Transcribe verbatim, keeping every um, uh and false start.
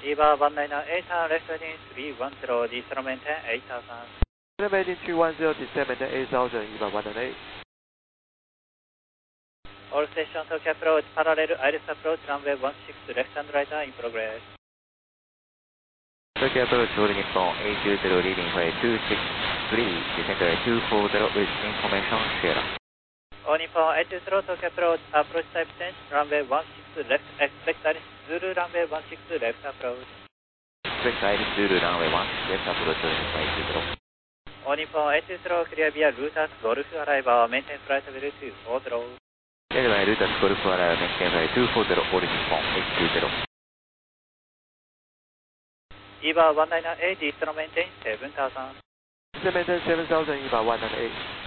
Eva one nine eight, left heading three one zero, descend maintain eight thousand. Descend maintain three one zero, descend maintain eight thousand, Eva one nine eight. All station Tokyo approach, parallel Iris approach, runway one six, left and right in progress. Tokyo approach, holding Nippon eight two zero, leading way two six three, descend two four zero with information Sierra. All Nippon eight two zero, Tokyo approach, approach type change, runway one six, left, expect Iris Zulu, runway one six, left approach. Expect Iris Zulu, runway one six, left approach, holding Nippon eight two zero. All Nippon eight two zero, clear via Lutas, Golf arrival, maintain flight level two four zero. Airline Lutas Golf arrival, maintain flight two four zero, all Nippon eight two zero. Eva one nine eight, descend maintain seven thousand. Descend maintain seven thousand, Eva one nine eight.